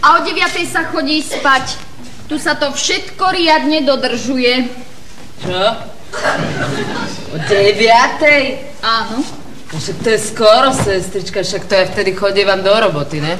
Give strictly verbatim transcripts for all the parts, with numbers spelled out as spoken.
A o deviatej sa chodí spať. Tu sa to všetko riadne dodržuje. Čo? O deviatej? Áno. Však to je skoro, sestrička, však to aj vtedy chodievam do roboty, ne?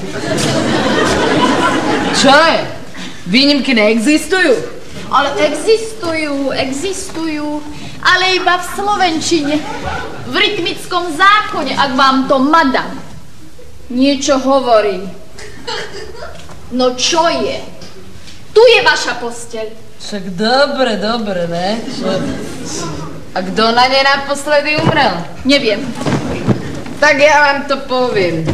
Čo je? Výnimky neexistujú? Ale existujú, existujú. Ale iba v slovenčine. V rytmickom zákone, ak vám to madam niečo hovorí. No čo je? Tu je vaša posteľ. Však dobre, dobre, ne? Čo? A kto na nej naposledy umrel? Neviem. Tak ja vám to poviem.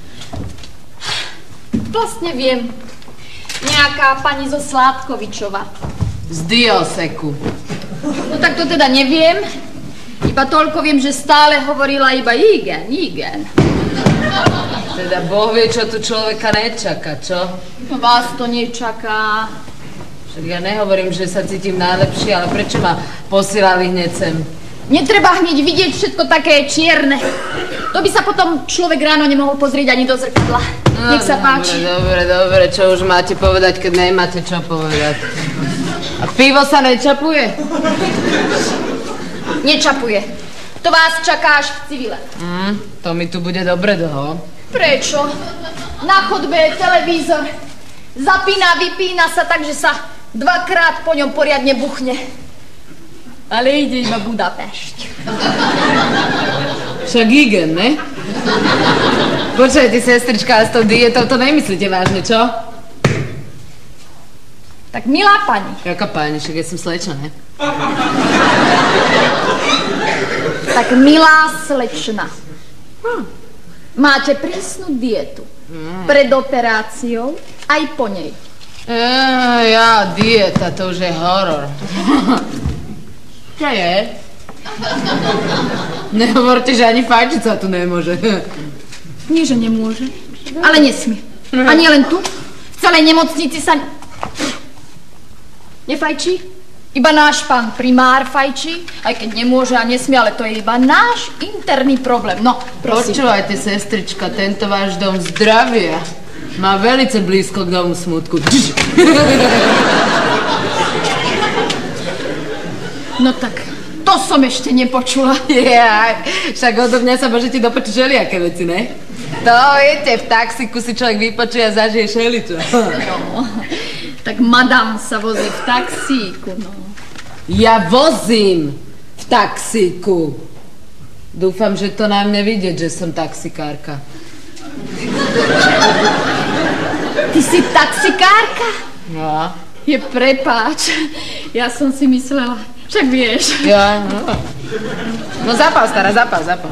Vlastne viem. Nejaká pani zo Sládkovičova. Z Dioseku. No tak to teda neviem. Iba toľko viem, že stále hovorila iba igen, igen. Teda Boh vie, čo tu človeka nečaká, čo? No vás to nečaká. Však ja nehovorím, že sa cítim najlepšie, ale prečo ma posílali hneď sem? Netreba hneď vidieť všetko také čierne. To by sa potom človek ráno nemohol pozrieť ani do zrkadla. No, Nech sa páči. Dobre, dobre, čo už máte povedať, keď nemáte čo povedať? A pivo sa nečapuje? Nečapuje. To vás čaká až v civile. Mm, to mi tu bude dobre dlho. Prečo? Na chodbe je televízor. Zapína, vypína sa tak, že sa dvakrát po ňom poriadne buchne. Ale ide iba Budapešť. Však igen, ne? Počujete, sestrička, s tou dietou to nemyslíte vážne, čo? Tak milá pani. Jaká pani, však ja som slečna, ne? Tak milá slečna. Hm. Máte prísnu dietu. Mm. Pred operáciou aj po nej. E, ja, dieta, to už je horor. Čo je? Nehovorte, že ani fajčiť sa tu nemôže. Nie, že nemôže, ale nesmie. A nie len tu, v celej nemocnici sa nefajčí. Iba náš pán primár fajčí, aj keď nemôže a nesmie, ale to je iba náš interný problém. No, prosím. Počúvajte, sestrička, tento váš dom zdravia má velice blízko k domu smutku. No tak, to som ešte nepočula. Jaj, však odo mňa sa môžete dopočuť všelijaké veci, ne? To viete, v taxiku si človek vypočuje a zažije šeličo. No, tak madam sa vozí v taxíku, no. Ja vozím v taxíku. Dúfam, že to na mne vidieť, že som taxikárka. Ty si taxikárka? No. Je prepáč, ja som si myslela, však vieš. Ja, no. No zapal, stará, zapal, zapal.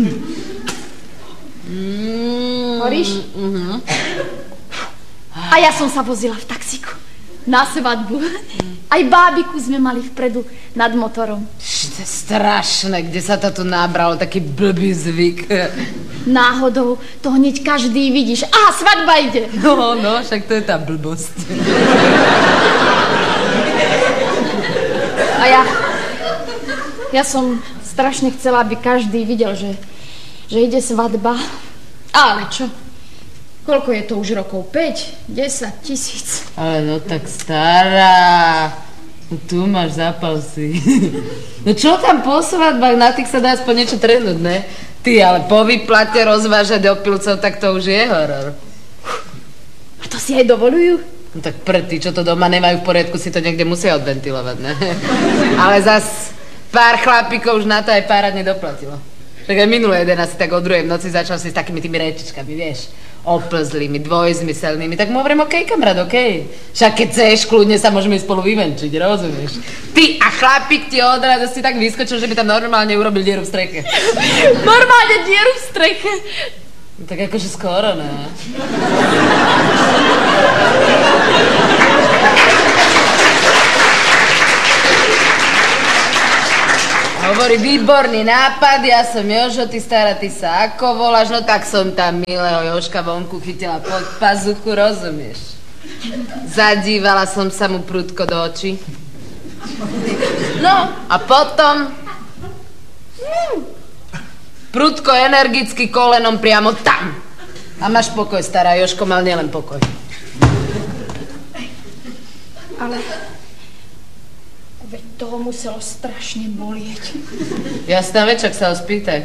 Mm, Horíš? Uh-huh. A ja som sa vozila v taxíku na svadbu. Aj bábiku sme mali vpredu nad motorom. To je strašné, kde sa to tu nabralo, taký blbý zvyk. Náhodou to hneď každý vidíš. Á, svadba ide. No, no, však to je tá blbosť. A ja, ja som strašne chcela, aby každý videl, že, že ide svadba. Ale čo? Koľko je to už rokov? päť? desať tisíc? Ale no tak stará. No tu máš, zapal si. No čo tam po svadbách? Na tých sa dá aspoň niečo trhnúť, ne? Ty, ale po výplate rozvážať opilcov, tak to už je horor. A to si aj dovolujú? No tak pre tí, čo to doma nemajú v poriadku, si to niekde musia odventilovať, ne? Ale zas pár chlapíkov už na to aj pár rád nedoplatilo. Tak aj minulé jeden asi tak o druhej v noci začal si s takými tými rečičkami, vieš, oplzlými, dvojzmyselnými, tak mu hovorím, okej, kamarát, okej. Však keď chceš, kľudne sa môžeme spolu vyvenčiť, rozumieš? Ty a chlapík ti od radosti tak vyskočil, že by tam normálne urobil dieru v streche. Normálne dieru v streche? No, tak akože skoro, ne? Hovorí, výborný nápad, ja som Jožo, ty stará, ty sa ako voláš? No tak som tam milého Jožka vonku chytila pod pazuchu, rozumieš? Zadívala som sa mu prudko do očí. No a potom... Hmm, prudko energicky kolenom priamo tam. A máš pokoj, stará. Jožko mal nielen pokoj. Ale... Veď toho muselo strašne bolieť. Jasná vec, čak sa ho spýtaj.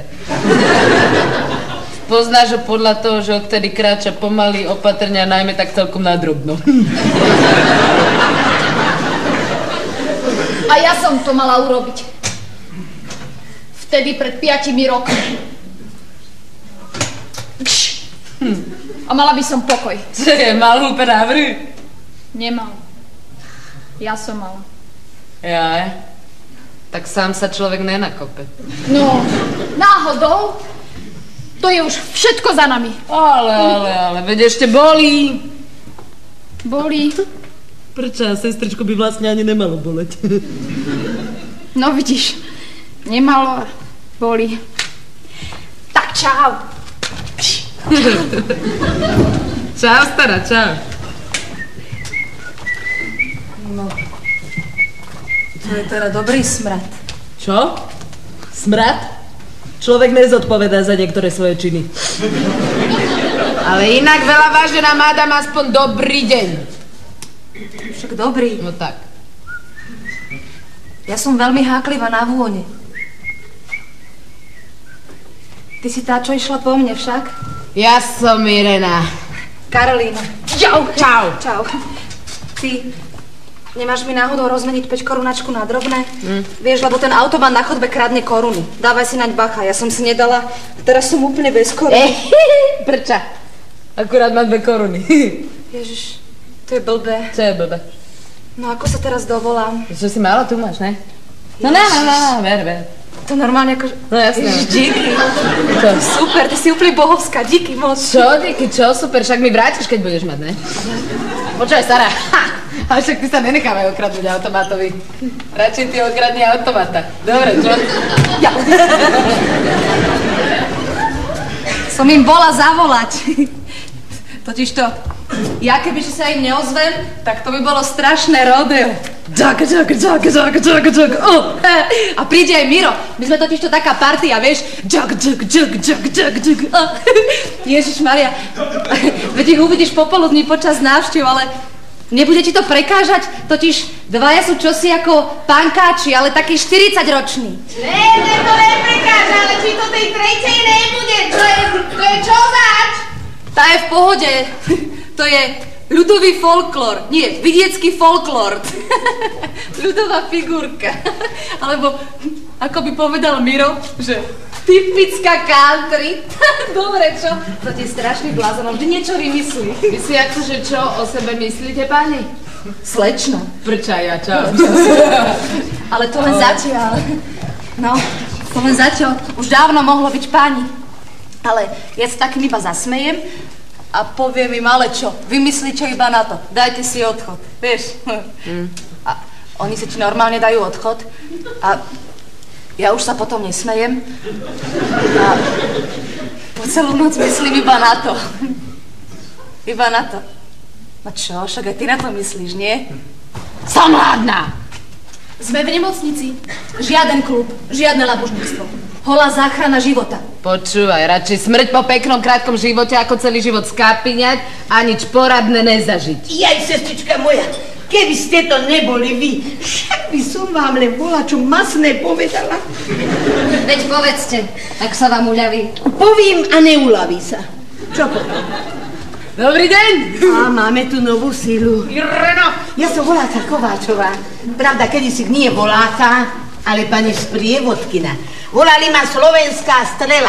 Poznáš ho podľa toho, že odtedy kráča pomaly, opatrne a najmä tak celkom nadrobno. A ja som to mala urobiť. Vtedy pred piatimi rokmi. Kš. A mala by som pokoj. Čo je, mal hlúpe návrhy? Nemal. Ja som mala. Jaj. Tak sám sa človek nenakope. No, náhodou, to je už všetko za nami. Ale, ale, ale, veď ešte bolí. Bolí. Prečo? Sestričko by vlastne ani nemalo boleť. No vidíš, nemalo, bolí. Tak čau. Čau, stará, čau. No, to je teda dobrý smrad. Čo? Smrad? Človek nezodpovedá za niektoré svoje činy. Ale inak veľa vážená mádam, aspoň dobrý deň. Však dobrý. No tak. Ja som veľmi háklivá na vône. Ty si tá, čo išla po mne však? Ja som Irena. Karolína. Čau, čau. Čau. Ty, nemáš mi náhodou rozmeniť päť korunačku na drobné? Mm. Vieš, lebo ten autoban na chodbe kradne koruny. Dávaj si naň bacha, ja som si nedala a teraz som úplne bez koruny. Prča. Akurát mám dve koruny. Ježiš, to je blbé. Čo je blbé? No ako sa teraz dovolám? Čo si málo tu máš, ne? No, no, no, no, no, ver, ver. To normálne ako... No jasne. Ježiš, díky. Čo? Super, ty si úplne bohovská, díky moc. Čo, díky, čo, super, však mi vrátiš, keď budeš mať, ne? Počúvaj, stará. Ha! Ale však ty sa nenechávaj okradnúť automatovi. Radšej ty okradni automata. Dobre, čo? Ja. Som im bola zavolať. Totižto, ja kebyže sa im neozvem, tak to by bolo strašné rodeo. Džak, džak, džak, džak, džak, džak, oh, he. A príde aj Miro. My sme totižto taká partia, vieš? Džak, džak, džak, džak, džak, džak, oh. Ježišmaria, veď ich uvidíš popoludní počas návštev, ale nebude ti to prekážať? Totiž dvaja sú čosi ako pankáči, ale takí štyridsaťroční. Ne, ne, to neprekáža, ale či to tej tretej nebude, to je, to je čo zač? Tá je v pohode. To je ľudový folklór. Nie, vidiecký folklór. Ľudová figurka. Alebo, ako by povedal Miro, že typická country. Dobre, čo? To ti je strašný blázon, vždy niečo vymyslí. Vy si akože čo o sebe myslíte, pani? Slečna. Prča, ja, čau. Ale to len zatiaľ. No, to len zatiaľ. Už dávno mohlo byť pani. Ale ja sa takým iba zasmejem a poviem im, ale čo, vymyslí čo iba na to. Dajte si odchod, vieš. Mm. A oni si ti normálne dajú odchod a ja už sa potom nesmejem a po celú noc myslím iba na to. Iba na to. No čo, však aj ty na to myslíš, nie? Som hladná! Sme v nemocnici. Žiaden klub, žiadne labužníctvo. Holá záchrana života. Počúvaj, radšej smrť po peknom krátkom živote, ako celý život skápiňať a nič poradné nezažiť. Jaj, sestrička moja, keby ste to neboli vy, však by som vám len volačo masné povedala. Veď povedzte, ak sa vám uľaví. Povím a neulaví sa. Čo poviem? Dobrý deň! A máme tu novú sílu. Ireno! Ja som voláka Kováčová. Pravda, kedysi nie voláka, ale pani sprievodkina. Volali ma Slovenská strela.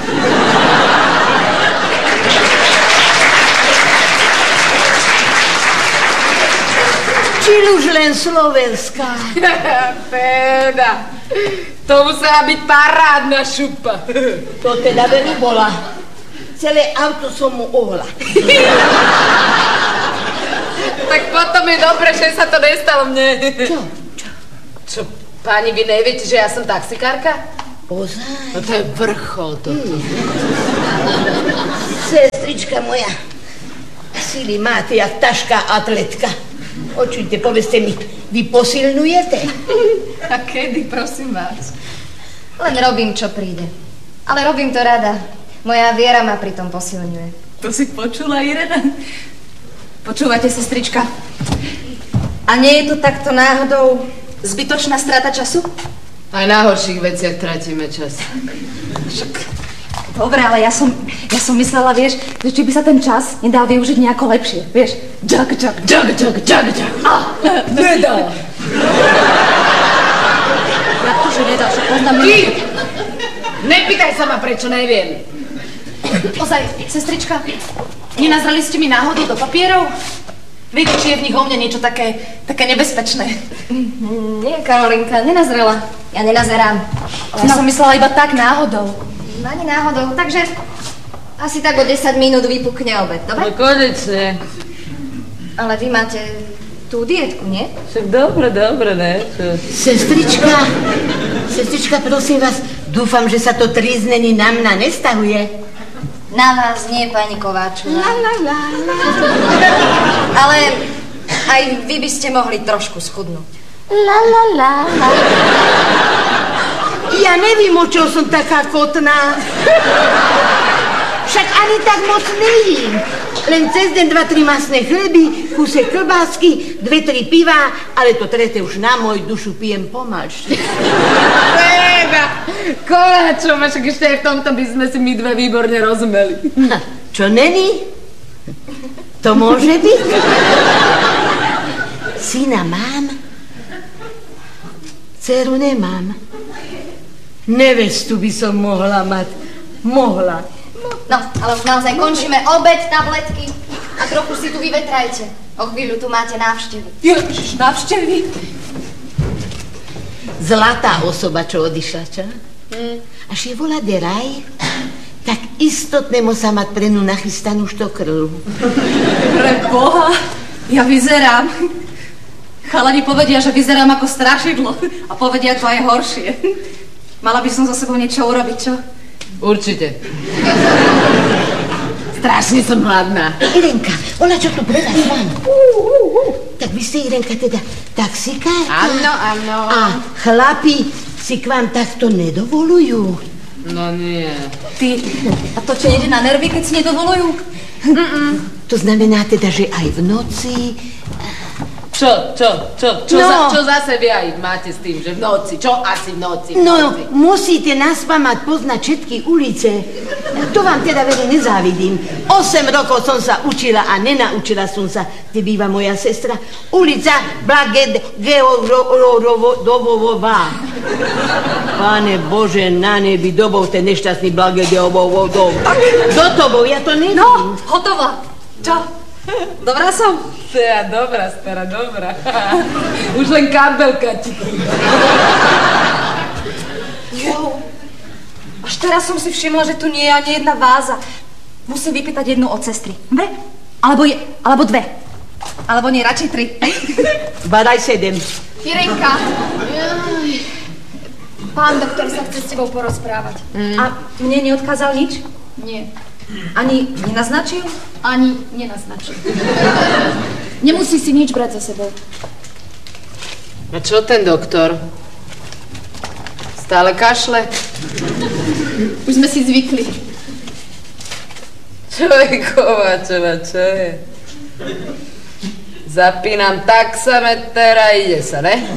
Čiž už len Slovenská. Péda, to musela byť parádna šupa. To teda veru bola. Celé auto som mu ohla. Tak potom je dobre, že sa to nestalo mne. Čo? Čo? Čo, páni, vy neviete, že ja som taxikárka? Ozaj. No to je vrchol toto. Sestrička moja, síly máte jak taška atletka. Očujte, povedzte mi, vy posilňujete? A kedy, prosím vás? Len robím, čo príde. Ale robím to rada. Moja viera ma pri tom posilňuje. To si počula, Irena? Počúvate, sestrička. A nie je to takto náhodou zbytočná strata času? Aj na horších veciach tratíme čas. Dobre, ale ja som, ja som myslela, vieš, že či by sa ten čas nedal využiť nejako lepšie, vieš. Džak, džak, džak, džak, džak, džak. A, nedá. Jak to, že nedá, že poznám... Ty! Nepýtaj sa ma, prečo neviem. Ozaj, sestrička, nenazrali ste mi náhodou do papierov? Viete, či je v nich o mne niečo také, také nebezpečné? Nie, Karolinka, nenazrela. Ja nenazerám. Ja som myslela iba tak náhodou. Ani náhodou, takže asi tak o desať minút vypukne obed, dobre? No konečne. Ale vy máte tú dietku, nie? Však dobre, dobre, ne? Čo? Sestrička, sestrička, prosím vás, dúfam, že sa to tríznenie na mňa nestahuje. Na vás nie, pani Kováčová. La, la, la, la. Ale aj vy by ste mohli trošku schudnúť. La, la, la, la. Ja nevím, o čo som taká kotná. Však ani tak moc nejím. Len cez deň dva, tri masné chleby, kúsek klbásky, dve, tri piva, ale to tretie už na môj dušu pijem pomalšie. Ega, Kováčová, však ešte aj v tomto by sme si my dve výborne rozumeli. Ha, čo není? To môže byť? Syna mám, dceru nemám. Nevestu by som mohla mať. Mohla. No, ale už naozaj končíme obed, tabletky a trochu si tu vyvetrajte. O chvíľu tu máte návštevu. Ježiš, návštevy? Zlatá osoba, čo odišla, čo? Mm. Až je volá deraj, tak istotne sa mať pre ňu nachystanú štokrlu. Pre Boha, ja vyzerám. Chalani povedia, že vyzerám ako strašidlo a povedia to aj horšie. Mala by som za sebou niečo urobiť, čo? Určite. Strašne som hladná. Irenka, ona čo tu predá s vami? Tak vy ste, Irenka, teda taxikárka? Áno, áno. A chlapi si k vám takto nedovolujú? No nie. Ty, a to čo nejde na nervy, keď si nedovolujú? Mm-mm. To znamená teda, že aj v noci... Čo, čo, čo, čo, No. za, čo zase vy aj máte s tým, že v noci, čo asi v noci, v No, noci? musíte naspamať poznať všetky ulice. To vám teda veľmi nezávidím. Osem rokov som sa učila a nenaučila som sa, kde býva moja sestra. Ulica Blagedeovová. Pane Bože, na nebi, dobou ten nešťastný Blagedeovovov. Do tobou, ja to neviem. No, hotovo. Čo? Dobrá som? Ja, dobrá, stará, dobrá. Už len kabelka ti. Jo. Až teraz som si všimla, že tu nie je ani jedna váza. Musím vypýtať jednu od sestry. Dobre? Alebo, je, alebo dve. Alebo nie, radšej tri. Badaj sedem. Irenka, jaj, pán doktor sa chce s tebou porozprávať. A mne neodkázal nič? Nie, Ani nenaznačil? ani nenaznačil. Nemusí si nič brať za sebou. A čo ten doktor? Stále kašle? Už sme si zvykli. Čo je, Kováčová, čo je? Zapínam taxameter a ide sa, ne?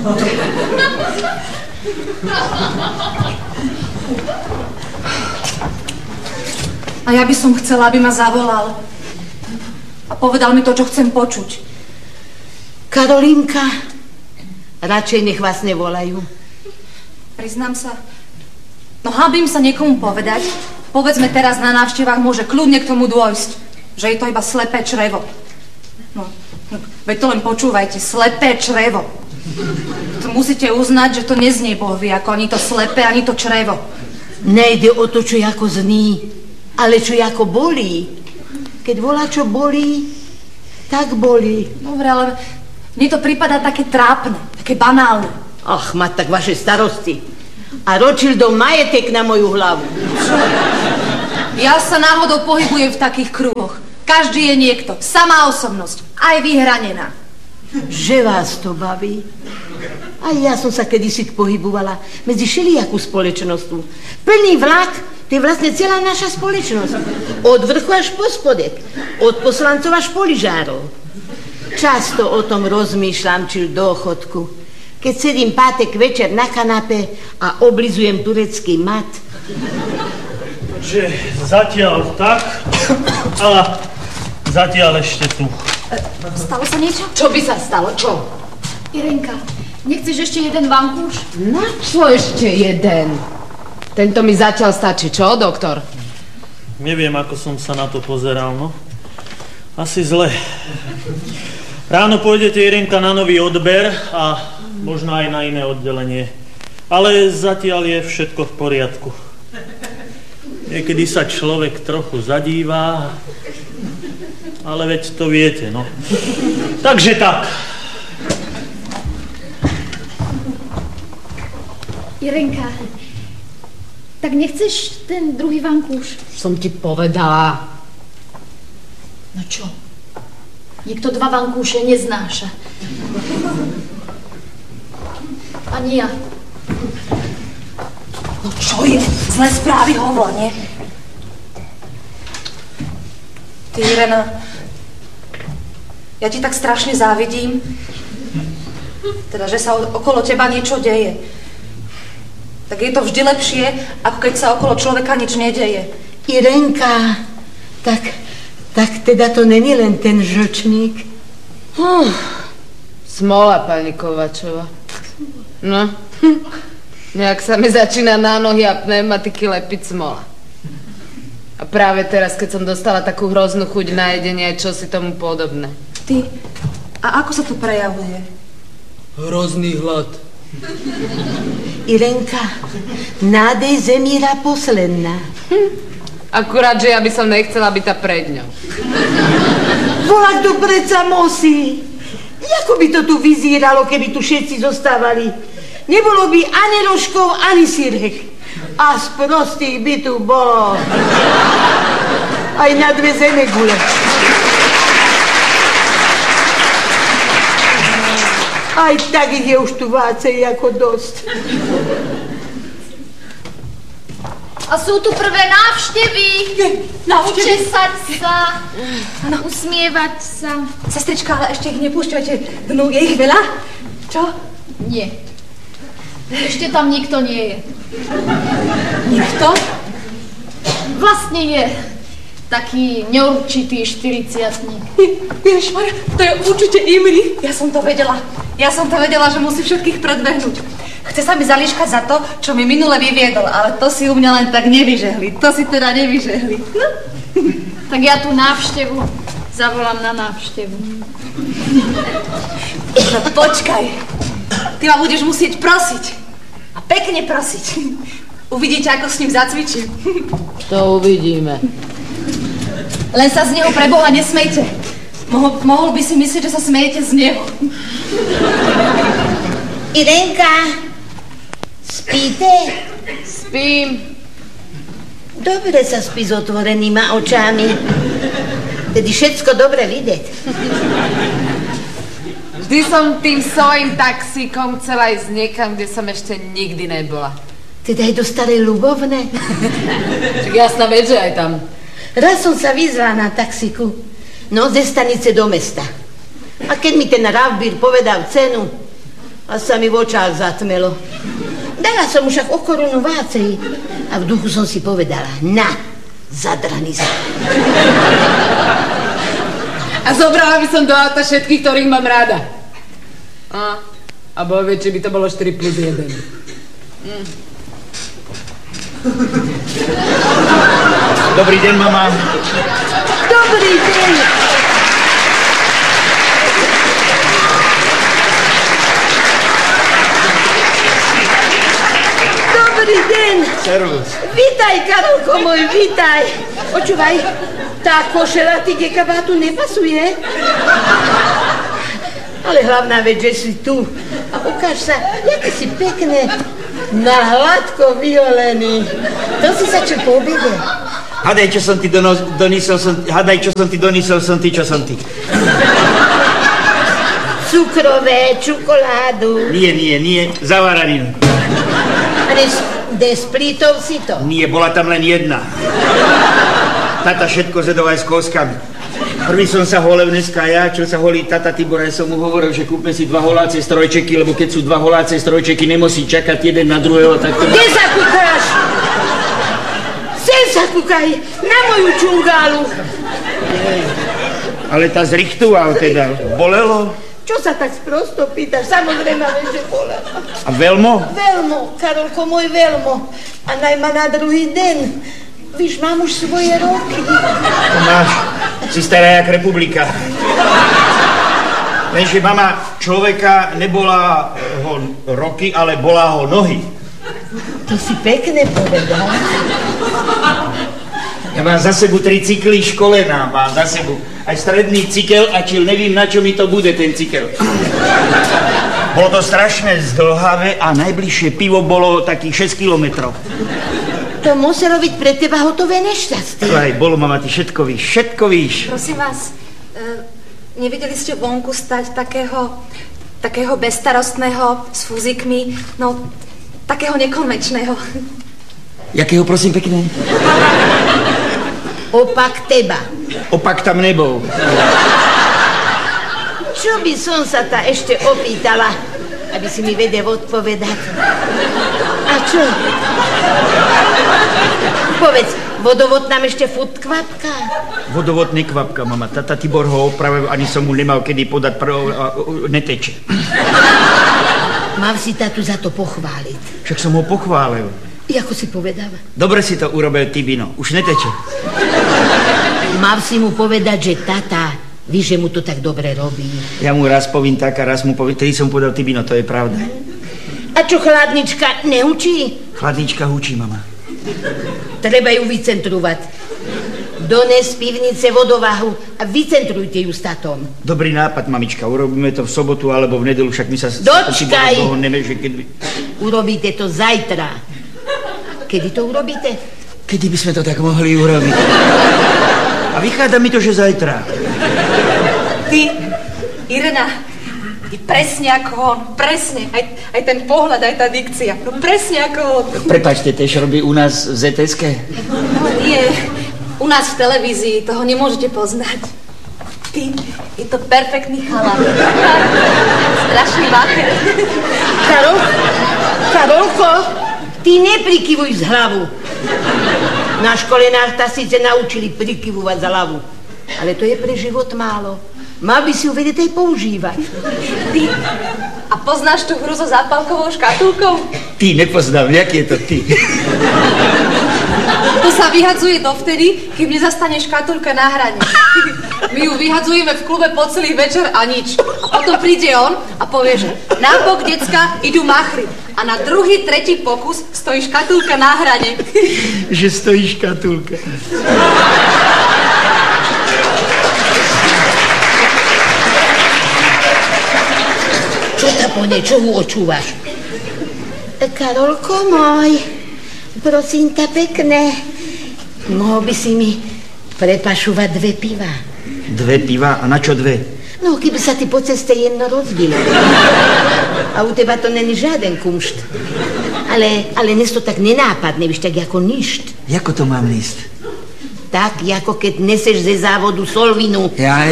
A ja by som chcela, aby ma zavolal. A povedal mi to, čo chcem počuť. Karolínka, radšej nech vás nevolajú. Priznám sa. No hábim sa niekomu povedať. Povedzme teraz na návštevách môže kľudne k tomu dôjsť. Že je to iba slepé črevo. No, no veď to len počúvajte. Slepé črevo. To musíte uznať, že to neznie bohvie ako ani to slepé, ani to črevo. Nejde o to, čo ako zní, ale čo ako bolí. Keď volá, čo bolí, tak bolí. Dobre, ale mne to prípada také trápne, také banálne. Ach, mať tak vaše starosti. A Rothschildov majetek na moju hlavu. Ja sa náhodou pohybujem v takých kruhoch. Každý je niekto, samá osobnosť, aj vyhranená. Že vás to baví? Aj ja som sa kedysi pohybovala medzi všelijakú spoločnosťou. Plný vlak To je vlastne celá naša spoločnosť. Od vrchu až po spodek. Od poslancov až po lyžárov. Často o tom rozmýšľam, či do chodku. Keď sedím pátek večer na kanape a oblizujem turecký mat. Že zatiaľ tak a zatiaľ ešte tu. Stalo sa niečo? Čo by sa stalo? Čo? Irenka, nechceš ešte jeden vankúš? Na čo ešte jeden? Tento mi zatiaľ stačí, čo, doktor? Neviem, ako som sa na to pozeral, no. Asi zle. Ráno pôjdete, Irenka, na nový odber a možno aj na iné oddelenie. Ale zatiaľ je všetko v poriadku. Niekedy sa človek trochu zadívá, ale veď to viete, no. Takže tak. Irenka, tak nechceš ten druhý vankúš? Som ti povedala. No čo? Niekto dva vankúše neznáša. Ani ja. No čo je? Zlé správy hovor, nie? Ty, Irena, ja ti tak strašne závidím. Teda, že sa okolo teba niečo deje. Tak je to vždy lepšie, ako keď sa okolo človeka nič nedeje. Irenka, tak, tak teda to není len ten žlčník. Hm. Smola, pani Kovačová. No, hm. Nejak sa mi začína na nohy a pneumatiky lepiť smola. A práve teraz, keď som dostala takú hroznú chuť na jedenie, čo si tomu podobné. Ty, a ako sa to prejavuje? Hrozný hlad. Irenka, nádej zemíra posledná. Hm. Akurát, že ja by som nechcela byť tá pred ňou. Volať to predsa musí. Ako by to tu vyzíralo, keby tu všetci zostávali? Nebolo by ani rožkov, ani sírek. A z prostých by tu bolo. Aj na dve zemegule. Aj tak ich je už tu vácej ako dosť. A sú tu prvé návštevy. Návštevy? Učesať sa, usmievať sa. Sestrička, ale ešte ich nepúšťajte dnu. Je ich veľa? Čo? Nie. Ešte tam nikto nie je. Nikto? Vlastne je taký neurčitý štyridsiatnik. Ježišmar, to je určite Imri. Ja som to vedela. Ja som to vedela, že musí všetkých predbehnúť. Chce sa mi zalíškať za to, čo mi minule vyviedol, ale to si u mňa len tak nevyžehli. To si teda nevyžehli. No. Tak ja tú návštevu zavolám na návštevu. No počkaj. Ty ma budeš musieť prosiť. A pekne prosiť. Uvidíte, ako s ním zacvičím. To uvidíme. Len sa z neho pre Boha nesmejte. Mohol, mohol by si myslieť, že sa smejete z neho. Irenka, spíte? Spím. Dobre sa spí s otvorenýma očami. Tedy všetko dobre vidieť. Vždy som tým svojím taxíkom chcela ísť niekam, kde som ešte nikdy nebola. Teda aj do starej Ľubovne? Však jasná vec, že aj tam. Raz som sa vyzvala na taxiku, no ze stanice do mesta. A keď mi ten Ravbír povedal cenu, a sa mi v očách zatmelo. Dala som mu však o korunu vácej a v duchu som si povedala, na, zadraný sa. A zobrala by som do auta všetkých, ktorých mám rada. A, a boh vie, či by to bolo štyri plus jeden. Mm. Dobrý deň, mama. Dobrý deň. Dobrý deň. Servus. Vítaj, Karolko môj, vítaj. Počúvaj, tá košela ti ke kabátu nepasuje? Ale hlavná vec, že si tu. A ukáž sa, jaké si pekné, na hladko vyolený. To si sa čo po obede? Hadaj, čo som ti dono, donisol, som, hadaj, čo som ti donisol, som ty, čo som ty. Cukrové, čokoládu. Nie, nie, nie, zavaraninu. A dnes Desplítol si to. Nie, bola tam len jedna. Tata všetko zjedol aj s kóskami. Prvý som sa holil dneska ja, čo sa holí tata Tibor, ja som mu hovoril, že kúpme si dva holáce strojčeky, lebo keď sú dva holáce strojčeky, nemusí čakať jeden na druhého, tak to... Kde sa kúkáš? Sem sa kúkaj, na moju čungálu. Ale tá zrichtoval teda, bolelo? Čo sa tak sprosto pýtaš? Samozrejme, že bolelo. A veľmo? Veľmo, Karolko, môj veľmo. A najma na druhý deň. Víš, mám už svoje roky. To máš, si stará jak republika. Lenže mama, človeka nebola ho roky, ale bola ho nohy. To si pekne povedal. Ja mám za sebou tri cykly školená, mám za sebou. Aj stredný cykel, a čiže nevím, na čo mi to bude, ten cykel. Bolo to strašné zdlhavé a najbližšie pivo bolo takých šesť kilometrov. To muselo byť pre teba hotové nešťastie. Aj bolo, mama, ty všetko víš, všetko víš. Prosím vás, e, nevideli ste vonku stať takého, takého bezstarostného s fúzikmi, no, takého nekonvenčného. Jakého, prosím, pekne? Opak teba. Opak tam nebol. Čo by som sa ta ešte opýtala, aby si mi vedel odpovedať? A čo? Povedz, vodovod nám ešte furt kvapká? Vodovod nekvapka, mama. Tata Tibor ho opravil, ani som mu nemal kedy podať, prv, a, a, neteče. Mám si tatu za to pochváliť. Však som ho pochválil. Jako si povedal? Dobre si to urobil, Tibino. Už neteče. Mám si mu povedať, že tata, víš, že mu to tak dobre robí. Ja mu raz povím tak a raz mu povím, tedy som povedal, Tibino, to je pravda. A čo chladnička neučí? Chladnička hučí, mama. Treba ju vycentrovať. Dones z pivnice vodovahu a vycentrujte ju s tatom. Dobrý nápad, mamička. Urobíme to v sobotu alebo v nedelu, však my sa... Dočkaj! Dohodneme, že keď... Urobíte to zajtra. Kedy to urobíte? Kedy by sme to tak mohli urobiť? A vychádza mi to, že zajtra. Ty, Irena, ty presne ako on, presne. Aj, aj ten pohľad, aj tá dikcia. No presne ako on. Prepáčte, tež robí u nás v zet eske? No nie, u nás v televízii toho nemôžete poznať. Ty, je to perfektný chalán. Strašný váker. Karol? Karolko, ty neprikyvuj z hlavu. Na škole nás ta síce naučili prikyvovať za hlavu, ale to je pre život málo. Mal by si ju vedieť aj používať. Ty, a poznáš tú hru so zápalkovou škatulkou? Ty, nepoznám, jak je to ty? To sa vyhadzuje dovtedy, kým nezastane škatulka na hrane. My ju vyhadzujeme v klube po celý večer a nič. A potom príde on a povie, že na bok, decka, idú machry. A na druhý, tretí pokus stojí škatulka na hrane. Že stojí škatulka. Čo ta pone, čo ho očúvaš? Karolko môj, prosím ta pekne, mohol by si mi prepašovať dve piva. Dve piva? A na čo dve? No, keby sa ti po ceste jedno rozbilo. A u teba to není žiaden kumšt. Ale, ale dnes to tak nenápadne, víš, tak ako ništ. Jako to mám nísť? Tak, ako keď neseš ze závodu solvinu. Jaj.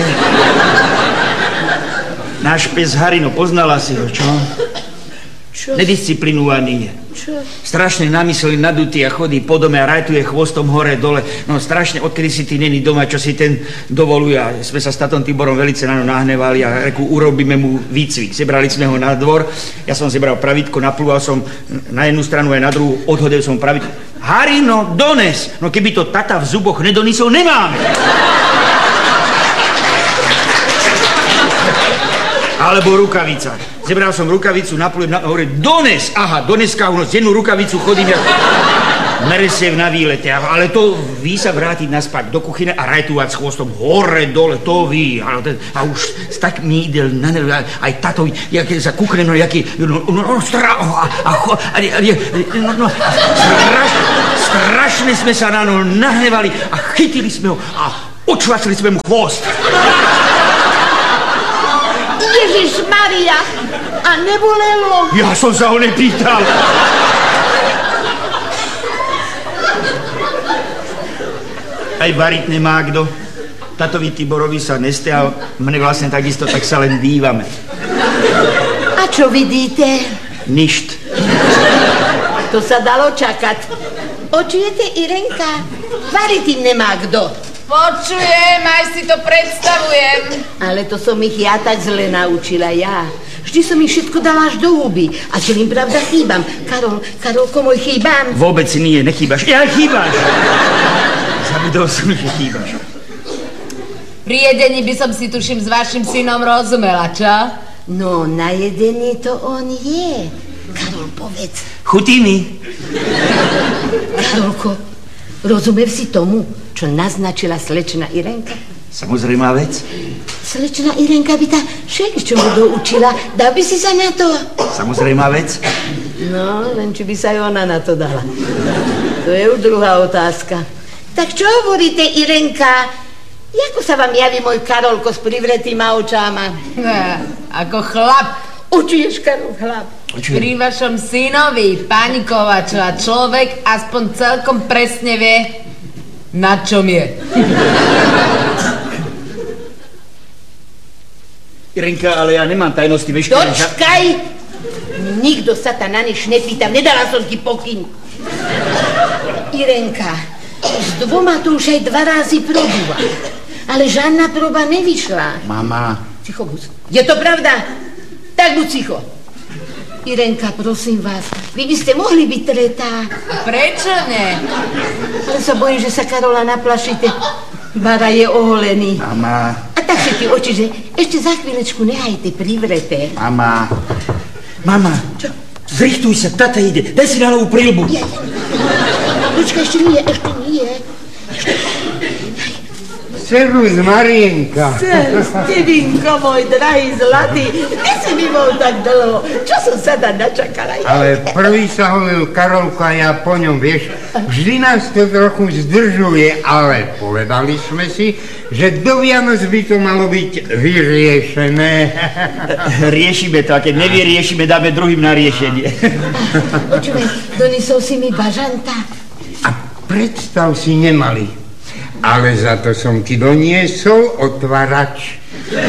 Náš pes Harino, poznala si ho, čo? Čo? Nedisciplinovaný je. Čo? Strašne namyslí, nadutý a chodí po dome a rajtuje chvostom hore dole. No strašne, odkedy si ty není doma, čo si ten dovoluje. A sme sa s tatom Tiborom velice na no nahnevali a reku, urobíme mu výcvik. Zebrali sme ho na dvor, ja som zebral pravítko, naplúval som na jednu stranu aj na druhú, odhodil som pravítko. Harino, dones! No keby to tata v zuboch nedonisol, nemáme! Alebo rukavica. Zebral som rukavicu, naplujem na hore, dones! Aha, doneska unos, jednu rukavicu chodím jak meresev na výlete. Ale to ví sa vrátiť naspäť do kuchyne a rajtúvať s chvostom hore, dole, to ví. A už tak mi ide na nervy, aj tatovi, jak sa kúkne, no jaký, no, no, no, stra, a, a, a, no, no, straš, strašne sme sa na no nahnevali a chytili sme ho a očvacili sme mu chvost. Ježiš Maria, a nebolelo? Ja som sa ho nepýtal. aj variť nemá kto. Tatovi Tiborovi sa neste a mne vlastne takisto, tak sa len dívame. A čo vidíte? Ništ. To sa dalo čakať. Počujete, Irenka? Variť im nemá kto. Počujem, aj si to predstavujem. Ale to som ich ja tak zle naučila ja. Vždy som ich všetko dala až do huby. A čo im pravda chýbam? Karol, Karolko môj, chýbam? Vôbec nie, nechýbaš. Ja chýbaš. Zabudol som, že chýbaš. Pri jedení by som si tuším s vašim synom rozumela, čo? No, na jedení to on je. Karol, povedz. Chutí mi. Karolko, rozumiem si tomu, čo naznačila slečna Irenka? Samozrejmá vec. Slečna Irenka by tá však, čo mu doučila, dal by si sa na to? Samozrejmá vec. No, len či by sa aj ona na to dala. To je už druhá otázka. Tak čo hovoríte, Irenka? Jako sa vám javí môj Karolko s privretýma očáma? Ne, ako chlap. Učuješ, Karol, chlap. Pri vašom synovi, pani Kovačová, človek aspoň celkom presne vie, na čom je. Irenka, ale ja nemám tajnosti veškeré. Dočkaj! Nikto sa ta na nič nepýtam, nedala som ti pokyn. Irenka, s dvoma tu už aj dva razy probúva. Ale žiadna proba nevyšla. Mama. Ticho, buď. Je to pravda? Tak buď ticho. Irenka, prosím vás, vy by ste mohli byť tretá. Prečo nie? Ale sa bojím, že sa Karola naplašíte. Bara je oholený. Mama. A tak sa ti oči, že ešte za chvíľečku nehajte privreté. Mama. Mama. Čo? Zrichtuj sa, tata ide. Daj si na novú prilbu. Ja, počkaj, ešte nie, ešte nie. Servus, Marienka. Servus, Tidinko, môj drahý zlatý. Ty si mi bol tak dlho. Čo som sa tam načakala? Ale prvý sa holil Karolko a ja po ňom, vieš, vždy nás to trochu zdržuje, ale povedali sme si, že do Vianoc by to malo byť vyriešené. Riešime to a keď nevyriešime, dáme druhým na riešenie. Počúvaj, donesol si mi bažanta. A predstav si, nemali. Ale za to som ti doniesol otvárač.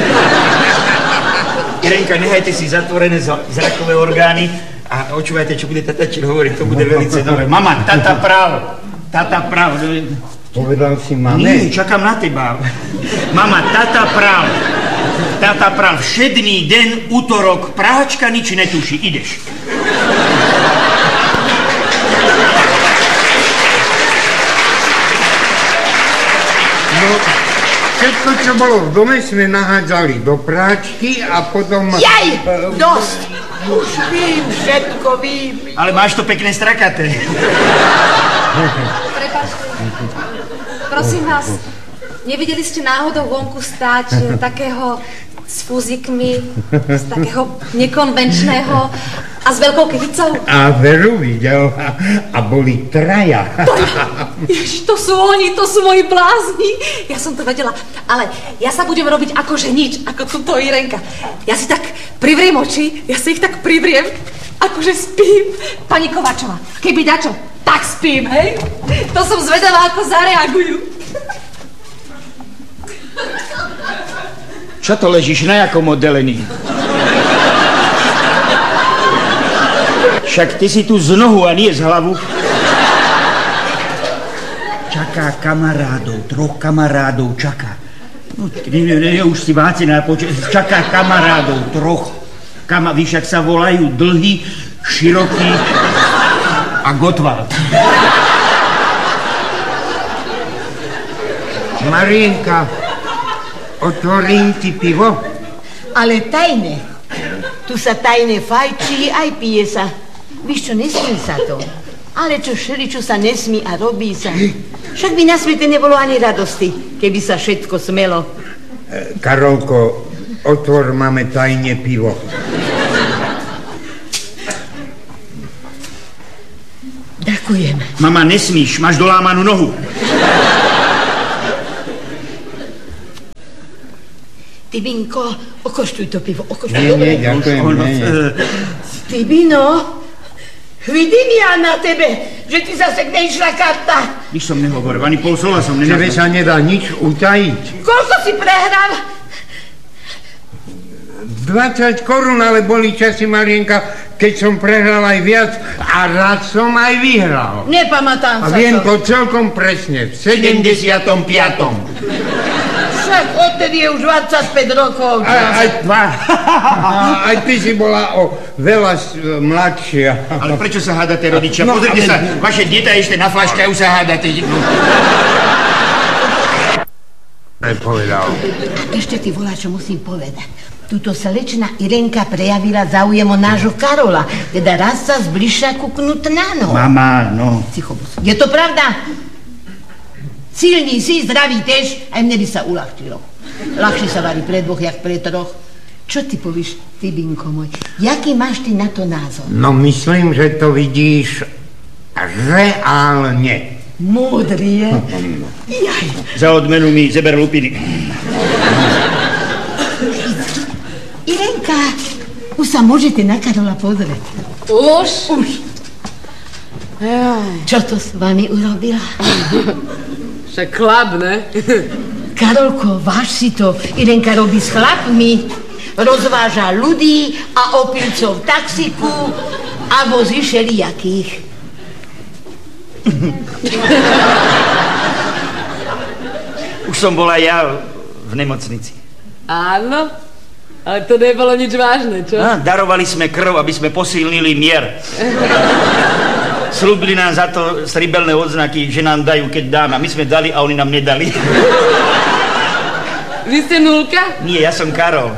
Irenka, nehajte si zatvorené zrakové orgány a očúvajte, čo bude tatačin hovoriť, to bude velice dobre. Mama, tata práv, tata práv. Povedal si mame? Nie, čakám na teba. Mama, tata práv, tata práv, všedný deň, útorok, práčka nič netuší, ideš. No, všetko, čo bolo v dome, sme nahádzali do práčky a potom... Jaj, dosť! Už vím, všetko vím. Ale máš to pekné strakaté. Prepáčte. Prosím vás, nevideli ste náhodou vonku stáť e, takého s fúzikmi, z takého nekonvenčného a s veľkou kyticou? A veru videl. A, a boli traja. Jež, to sú oni, to sú moji blázni. Ja som to vedela, ale ja sa budem robiť akože nič, ako tuto Irenka. Ja si tak privriem oči, ja si ich tak privriem, akože spím. Pani Kovačová, keby dačo, tak spím, hej? To som zvedavá, ako zareagujú. Čo to ležíš, na jakom oddelení? Však ty si tu z nohu a nie z hlavu. Čaká kamarádov, troch kamarádov čaká. No, ne, ne, ne, už si vácená, poč- čaká kamarádov, troch. Kama, víš, jak sa volajú, dlhý, široký a Gottwald. Marienka, otvorím ti pivo? Ale tajne. Tu sa tajne fajčí, aj pije sa. Víš čo, nesmí sa to. Ale čo šeli, čo sa nesmí a robí sa. Však by na svete nebolo ani radosti, keby sa všetko smelo. E, Karolko, otvor, máme tajne pivo. Ďakujem. Mama, nesmíš, máš dolámanú nohu. Tibinko, okoštuj to pivo, okoštuj. Nie, nie, ďakujem, nie, nie. Tibino, vidím ja na tebe, že ti zase neišla karta. Nič som nehovoril, ani pol slova som Tebe nenazval. sa nedá nič utajiť. Koľko si prehral? dvadsať korún, ale boli časy, Marienka, keď som prehral aj viac a rád som aj vyhral. Nepamätám A sa viem to. to celkom presne, v sedemdesiatom piatom Však odtedy je už dvadsaťpäť rokov. Aj, aj, aj ty si bola o veľa s- mladšia. Ale prečo sa hádate, rodičia? No, Pozrite ale- sa, vaše dieťa ešte na flaške a už sa hádate. No. Povedal. Ešte ti volá, čo musím povedať. Tuto slečna Irenka prejavila záujem o nášho Karola. Teda raz sa zbližša kuknúť na nohu. Mama, no. Psychobus. Je to pravda? Silný si, zdravý tež, aj mne by sa uľahčilo. Ľahšie sa varí pre dvoch, jak pre troch. Čo ty povíš, ty, Binko môj? Jaký máš ty na to názor? No myslím, že to vidíš reálne. Múdry je. Jaj. Za odmenu mi zeber lupiny. Irenka, už sa môžete na Karola pozrieť. Už? Už. Čo to s vami urobila? Však chlap, ne? Karolko, váž si to. Irenka robí s chlapmi. Rozváža ľudí a opilcov v taxiku a vozí všelijakých. Už som bola ja v nemocnici. Áno, ale to nebolo nič vážne, čo? A, darovali sme krv, aby sme posilnili mier. Slúbili nám za to stribelné odznaky, že nám dajú, keď dáme. A my sme dali a oni nám nedali. Vy ste nulka? Nie, ja som Karol.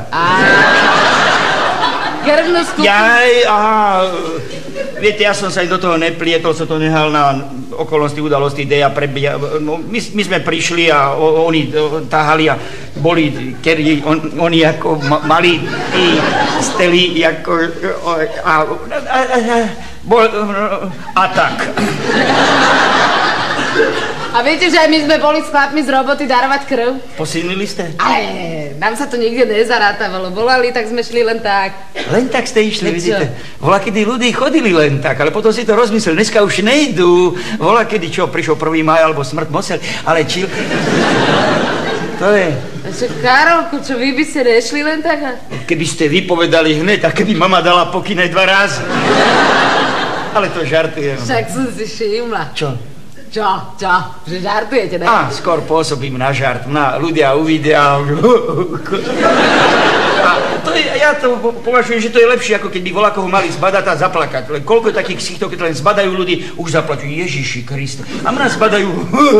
Krvnú skupinu? Jaj, aha. Viete, ja som sa aj do toho neplietol, som to nehal na okolnosti, udalosti, ideja prebia. No, my, my sme prišli a o, oni o, tahali a boli, kedy on, oni ako ma, mali tí steli, ako o, a, a, a, a, bol, a tak. A viete, že aj my sme boli s chlapmi z roboty darovať krv? Posilnili ste? Ale nám sa to nikde nezarátavalo. Volali, tak sme šli len tak. Len tak ste išli, No čo? vidíte. Volá, kedy ľudí chodili len tak, ale potom si to rozmysleli. Dneska už nejdú. Volá, kedy čo, prišiel prvý maj alebo smrť museli. Ale či... To je... Čo, Karolku, čo vy by ste nešli len tak? A... Keby ste vypovedali hneď, a keby mama dala pokyn aj dva razy. Ale to žartujem. Však som si všimla. Čo? Čo? Čo? Že žartujete, ne? Á, skôr pôsobím na žart. Na ľudia uvidia. A to je, ja to po- považujem, že to je lepšie, ako keď by voľakoho mali zbadať a zaplakať. Len koľko je takých ksichtov, keď len zbadajú ľudí, už zaplačú. Ježiši Kriste. A mňa zbadajú.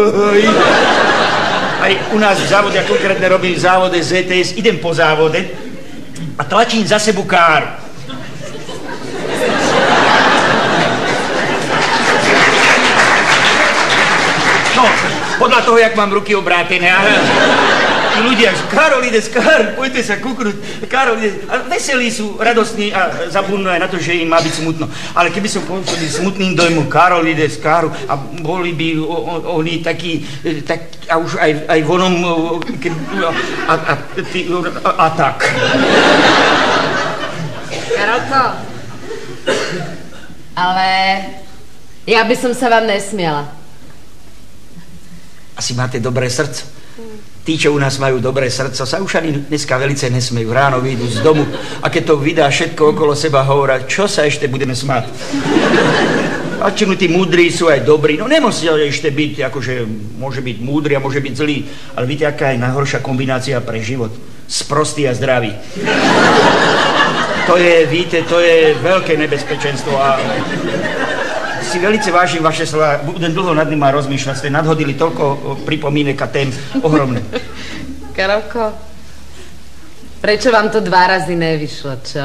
Aj u nás v závode, ja konkrétne robím v závode zet té es, idem po závode a tlačím za sebou káru. No, podľa toho, jak mám ruky obrátené. A tí ľudia, Karol ide, Karol, poďte sa kúknuť. Karol ide, a veselí sú, radostní a zabudnú aj na to, že im má byť smutno. Ale keby som pôsobil smutným dojmom, Karol ide z Karol a boli by o, o, oni takí, e, tak, a už aj, aj vonom, keď, a, a, ty, a, a tak. Karolko, ale ja by som sa vám nesmiala. Asi máte dobré srdce. Tí, čo u nás majú dobré srdce, sa už ani dneska velice nesmejú. Ráno vyjdú z domu a keď to vydá všetko okolo seba, hovoria, čo sa ešte budeme smáť. A či tí múdri sú aj dobrí, no nemusia ešte byť, akože môže byť múdry a môže byť zlý, ale viete, aká je najhoršia kombinácia pre život? Sprostý a zdravý. To je, víte, to je veľké nebezpečenstvo a si velice vážim vaše slova, budem dlho nad nimi rozmýšľať, ste nadhodili toľko pripomínek a tém ohromné. Karolko, prečo vám to dva razy nevyšlo, čo?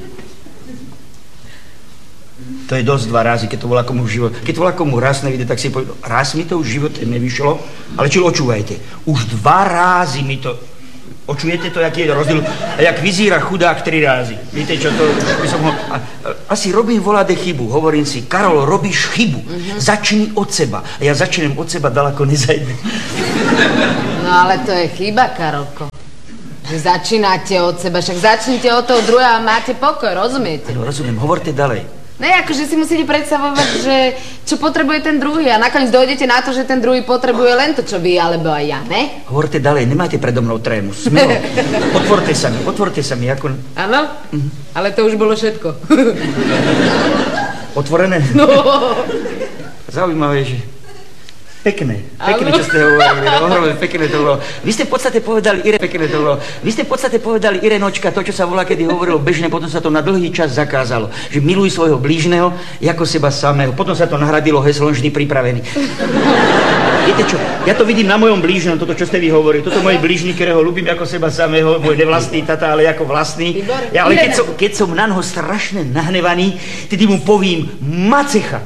To je dosť dva razy, keď to volá komu v živote. Keď to volá komu raz nevíde, tak si povie, raz mi to v živote nevyšlo, ale čo očúvajte, už dva razy mi to... Očujete to, aký je rozdiel? A jak vyzíra chudák tri razy. Viete čo, to by som ho... A, asi robím voláde chybu. Hovorím si, Karol, robíš chybu. Uh-huh. Začni od seba. A ja začnem od seba ďaleko nezajdem. No ale to je chyba, Karolko. Že začínate od seba, však začnite od toho druhého a máte pokoj, rozumiete? No rozumiem, hovorte ďalej. Ne, akože si musíte predstavovať, že čo čo potrebuje ten druhý a nakoniec dojdete na to, že ten druhý potrebuje len to, čo vy, alebo aj ja, ne? Hovorte ďalej, nemáte predo mnou trému. Smelo. Otvorte sa mi, otvorte sa mi. Ako... Áno? Mhm. Ale to už bolo všetko. Otvorené? No. Zaujímavé, že... Pekné, pekné, čo ste hovorili, ohromne pekné to bolo. Vy ste v podstate povedali, Ire, pekné to bolo. Vy ste v podstate povedali, Irenočka, to, čo sa volá, kedy hovorilo bežne, potom sa to na dlhý čas zakázalo. Že miluj svojho blížneho, ako seba samého. Potom sa to nahradilo heslom vždy pripravený. Viete čo, ja to vidím na mojom blížnom, toto, čo ste vy hovorili. Toto môj blížny, ktorého ľúbim ako seba samého, môj nevlastný tata, ale ako vlastný. Ja, ale keď som, keď som na noho strašne nahnevaný, tedy mu povím Macecha.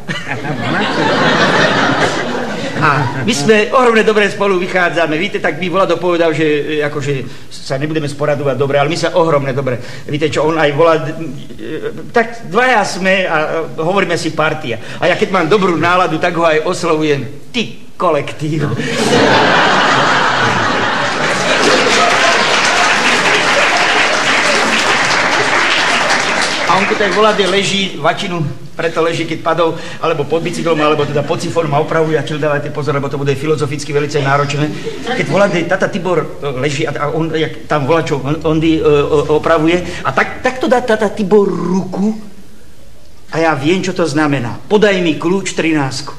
A my sme ohromne dobre spolu vychádzame. Víte, tak by Volado povedal, že akože sa nebudeme sporadovať dobre, ale my sa ohromne dobre. Víte čo, on aj volá, tak dvaja sme a hovoríme si partia. A ja keď mám dobrú náladu, tak ho aj oslovujem. Ty kolektív. A on keď aj Volade leží, vačinu preto leží, keď padol, alebo pod bicyklom, alebo teda pod sifónom a opravuje, a čo dávajte pozor, lebo to bude filozoficky velice náročné. Keď Volade, tata Tibor leží a on, jak tam volačo, on, on uh, opravuje, a tak, tak to dá tata Tibor ruku a ja viem, čo to znamená. Podaj mi kľúč trinástku.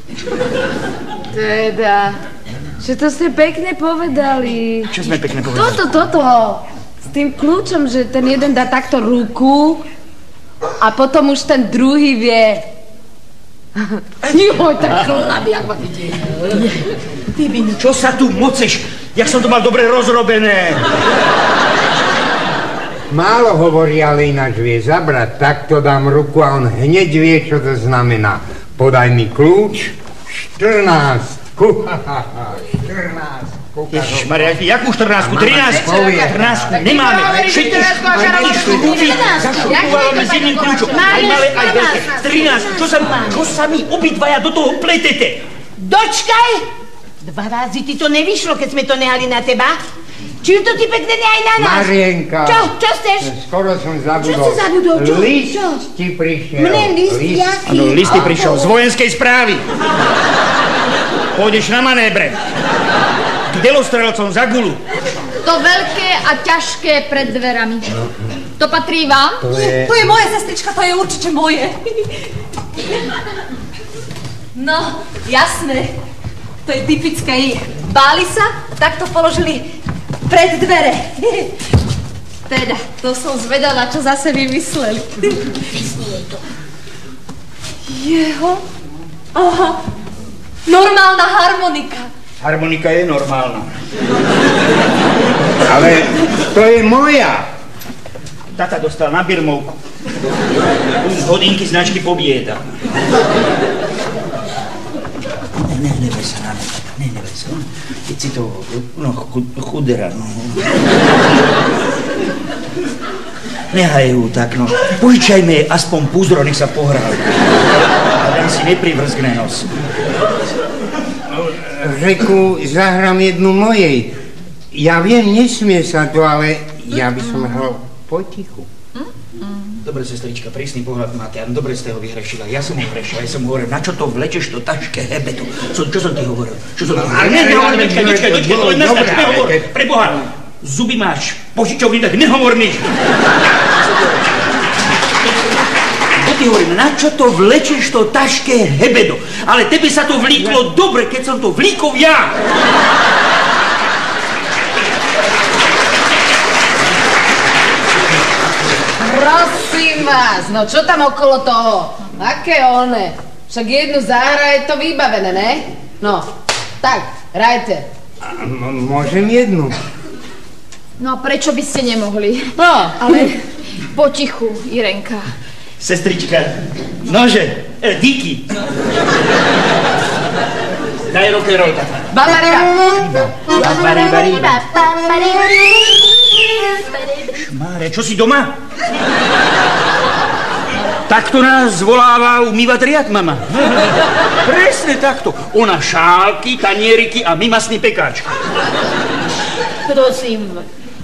Teda, že to ste pekne povedali. Čo sme pekne povedali? Toto, toto. S tým kľúčom, že ten jeden dá takto ruku a potom už ten druhý vie. Joj, tak chlapí, jak ma vidí. Ty by, čo sa tu moceš? Jak som to mal dobre rozrobené. Málo hovorí, ale ináč vie zabrať. Takto dám ruku a on hneď vie, čo to znamená. Podaj mi kľúč. štrnástku. štrnástku. Ježišmaria, jakú štrnástku? trinástku? štrnástku nemáme. Všetky štrúby zašrubávame s jedným kľúčom. Aj malé, aj veľké. trinástku. Čo sa, čo sa mi obidvaja do toho pletete? Dočkaj! Dva razy ti to nevyšlo, keď sme to nehali na teba. Či to ti pekne ne aj na nás? Marienka. Čo? Čo chceš? Skoro som zabudol. Čo si zabudol? Čo? List Čo? ti prišiel. Mne list? Jaký? Áno, listy prišiel z vojenskej správy. Pôjdeš na manébre. K delostrelcom za gulu. To veľké a ťažké pred dverami. To patrí vám? To je... To je moje, sestrička, to je určite moje. No, jasné. To je typické ich. Báli sa, tak to položili pred dvere. Teda, to som zvedala, čo zase vymysleli. Jeho? Aha. Normálna harmonika. Harmonika je normálna. Ale to je moja. Tata dostal na birmovku. Z hodinky značky Pobieda. Ne, nebej sa na mňa, ne, nebej sa. Keď si to, no, chudera, no. Nehaj ju tak, no. Požičajme aspoň púzdro, nech sa pohrá. A tam si neprivrzgne nos. Řeku, zahrám jednu mojej. Ja viem, nesmie sa to, ale ja by som hral potichu. Dobre, sestrička, prísny pohľad máte, ale dobre ste ho vyhrešila. Ja som ho hrešila, ja som hovoril, na čo to vlečeš to tašké hebetu? Čo, čo som ti hovoril? Čo som ti hovoril? Ne, ne, ne, počkaj, počkaj, počkaj, to len nestač, nehovor, preboha. Zuby máš, požičovný, tak nehovor nič. To ti hovorím, na čo to vlečeš to tašké hebedo? Ale tebe sa to vlíklo dobre, keď som to vlíkol ja. Prosím vás, no čo tam okolo toho? Aké one? Však jednu záhra je to vybavené, ne? No, tak, hrajte. M- môžem jednu? No a prečo by ste nemohli? No, Ale potichu, Irenka. Sestrička, nože, e, díky. Daj rock'n'roll, tata. Babariba. Babaribariba. Šmáre, čo si doma? Takto nás zvoláva umývať riad, mama. Presne takto. Ona šálky, tanieriky a my masný pekáč. Prosím,